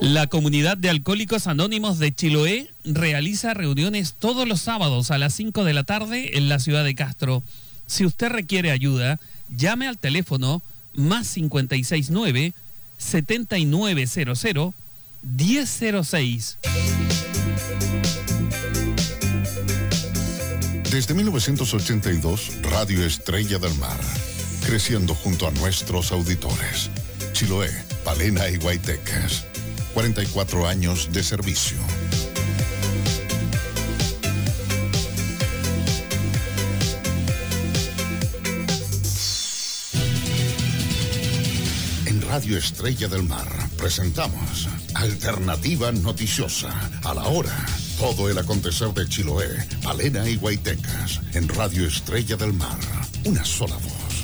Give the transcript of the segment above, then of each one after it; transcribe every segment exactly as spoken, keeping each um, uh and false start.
La comunidad de Alcohólicos Anónimos de Chiloé realiza reuniones todos los sábados a las cinco de la tarde en la ciudad de Castro. Si usted requiere ayuda, llame al teléfono más cincuenta y seis nueve, setenta y nueve cero cero, diez cero seis. Desde mil novecientos ochenta y dos, Radio Estrella del Mar, creciendo junto a nuestros auditores. Chiloé, Palena y Guaytecas. cuarenta y cuatro años de servicio. En Radio Estrella del Mar presentamos Alternativa Noticiosa, a la hora. Todo el acontecer de Chiloé, Palena y Guaytecas. En Radio Estrella del Mar, una sola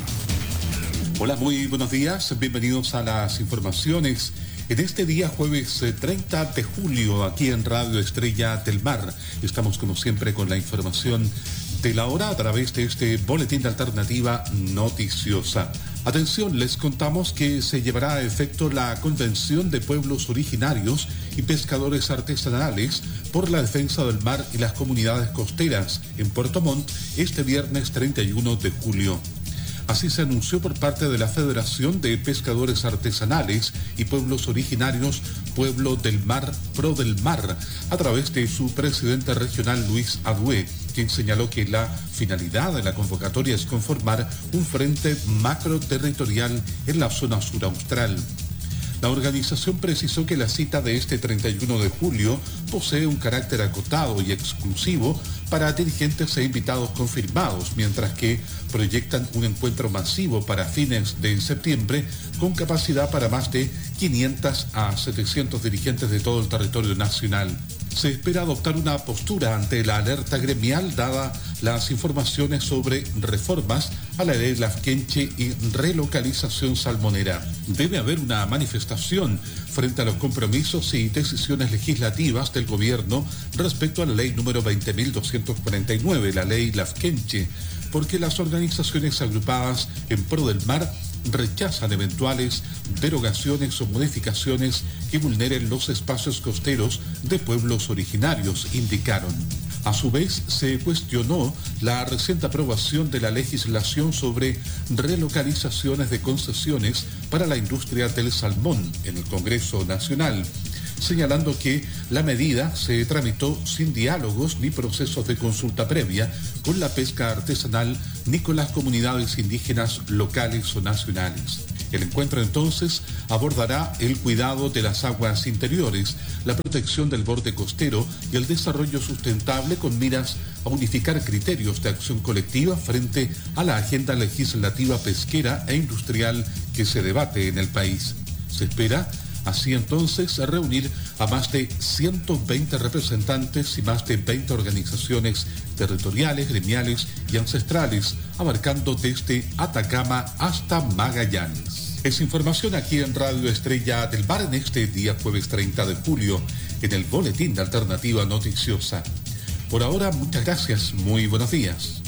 voz. Hola, muy buenos días. Bienvenidos a las informaciones. En este día, jueves treinta de julio, aquí en Radio Estrella del Mar, estamos como siempre con la información de la hora a través de este boletín de Alternativa Noticiosa. Atención, les contamos que se llevará a efecto la Convención de Pueblos Originarios y Pescadores Artesanales por la Defensa del Mar y las Comunidades Costeras en Puerto Montt este viernes treinta y uno de julio. Así se anunció por parte de la Federación de Pescadores Artesanales y Pueblos Originarios Pueblo del Mar, Pro del Mar, a través de su presidente regional Luis Adué, quien señaló que la finalidad de la convocatoria es conformar un frente macroterritorial en la zona sur austral. La organización precisó que la cita de este treinta y uno de julio posee un carácter acotado y exclusivo para dirigentes e invitados confirmados, mientras que proyectan un encuentro masivo para fines de septiembre con capacidad para más de quinientos a setecientos dirigentes de todo el territorio nacional. Se espera adoptar una postura ante la alerta gremial dada las informaciones sobre reformas a la ley Lafkenche y relocalización salmonera. Debe haber una manifestación frente a los compromisos y decisiones legislativas del gobierno respecto a la ley número veinte mil doscientos cuarenta y nueve, la ley Lafkenche, porque las organizaciones agrupadas en pro del mar rechazan eventuales derogaciones o modificaciones que vulneren los espacios costeros de pueblos originarios, indicaron. A su vez, se cuestionó la reciente aprobación de la legislación sobre relocalizaciones de concesiones para la industria del salmón en el Congreso Nacional, señalando que la medida se tramitó sin diálogos ni procesos de consulta previa con la pesca artesanal ni con las comunidades indígenas locales o nacionales. El encuentro entonces abordará el cuidado de las aguas interiores, la protección del borde costero y el desarrollo sustentable con miras a unificar criterios de acción colectiva frente a la agenda legislativa pesquera e industrial que se debate en el país. Se espera así entonces reunir a más de ciento veinte representantes y más de veinte organizaciones territoriales, gremiales y ancestrales, abarcando desde Atacama hasta Magallanes. Es información aquí en Radio Estrella del Mar en este día jueves treinta de julio, en el boletín de Alternativa Noticiosa. Por ahora, muchas gracias, muy buenos días.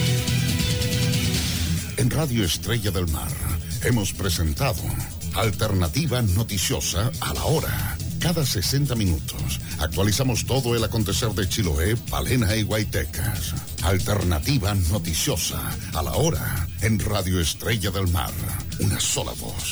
En Radio Estrella del Mar hemos presentado Alternativa Noticiosa, a la hora. Cada sesenta minutos actualizamos todo el acontecer de Chiloé, Palena y Guaytecas. Alternativa Noticiosa, a la hora. En Radio Estrella del Mar, una sola voz.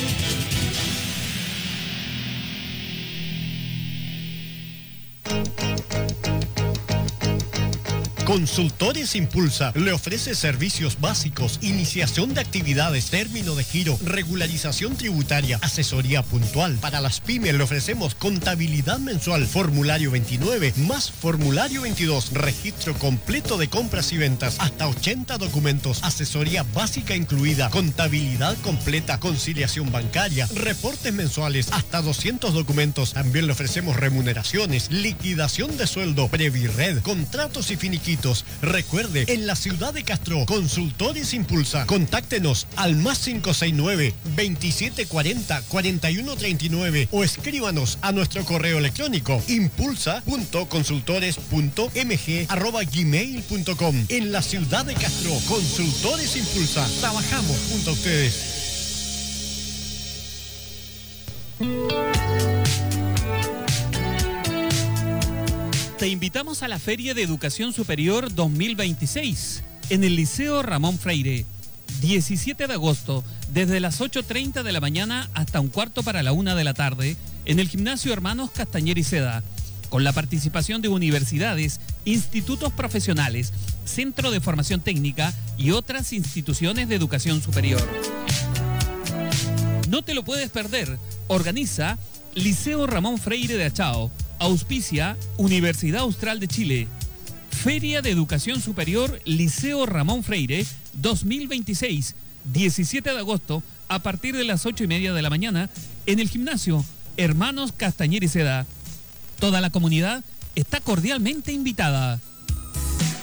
Consultores Impulsa le ofrece servicios básicos, iniciación de actividades, término de giro, regularización tributaria, asesoría puntual. Para las pymes le ofrecemos contabilidad mensual, formulario veintinueve más formulario veintidós, registro completo de compras y ventas, hasta ochenta documentos, asesoría básica incluida, contabilidad completa, conciliación bancaria, reportes mensuales, hasta doscientos documentos. También le ofrecemos remuneraciones, liquidación de sueldo, Previred, contratos y finiquitos. Recuerde, en la ciudad de Castro, Consultores Impulsa. Contáctenos al más cinco seis nueve, veintisiete cuarenta, cuarenta y uno treinta y nueve o escríbanos a nuestro correo electrónico impulsa punto consultores punto m g arroba gmail punto com. En la ciudad de Castro, Consultores Impulsa. Trabajamos junto a ustedes. Te invitamos a la Feria de Educación Superior dos mil veintiséis en el Liceo Ramón Freire, diecisiete de agosto, desde las ocho treinta de la mañana hasta un cuarto para la una de la tarde, en el Gimnasio Hermanos Castañer y Seda, con la participación de universidades, institutos profesionales, centro de formación técnica y otras instituciones de educación superior. No te lo puedes perder. Organiza Liceo Ramón Freire de Achao. Auspicia Universidad Austral de Chile. Feria de Educación Superior Liceo Ramón Freire dos mil veintiséis, diecisiete de agosto, a partir de las ocho y media de la mañana, en el Gimnasio Hermanos Castañer y Seda. Toda la comunidad está cordialmente invitada.